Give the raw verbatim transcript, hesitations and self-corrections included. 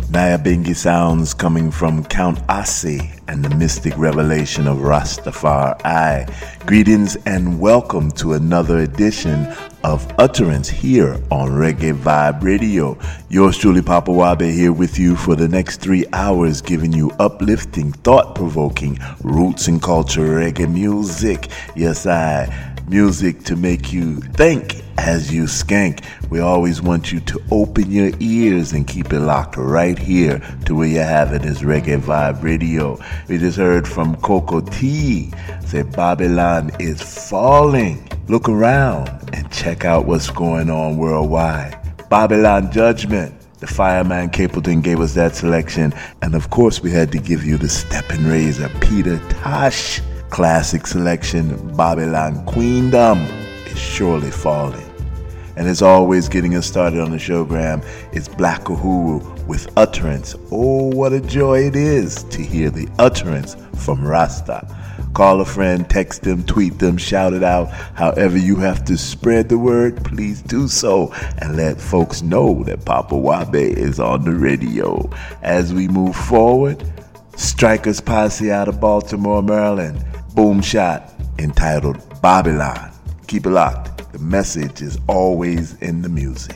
Nyabinghi sounds coming from Count Asi and the mystic revelation of Rastafari. Greetings and welcome to another edition of Utterance here on Reggae Vibe Radio. Yours truly, Papa Wabe, here with you for the next three hours, giving you uplifting, thought-provoking, roots and culture reggae music. Yes, I... music to make you think as you skank. We always want you to open your ears and keep it locked right here to where you have it is Reggae Vibe Radio. We just heard from Coco T say Babylon is falling. Look around and check out what's going on worldwide. Babylon Judgment. The Fireman Capleton gave us that selection. And of course we had to give you the Steppin' Razor Peter Tosh classic selection. Babylon Queendom is surely falling. And as always, getting us started on the showgram is Black Uhuru with Utterance. Oh, what a joy it is to hear the utterance from Rasta. Call a friend, text them, tweet them, shout it out. However you have to spread the word, please do so. And let folks know that Papa Wabe is on the radio. As we move forward, Strikers Posse out of Baltimore, Maryland. Boom shot entitled Babylon. Keep it locked. The message is always in the music.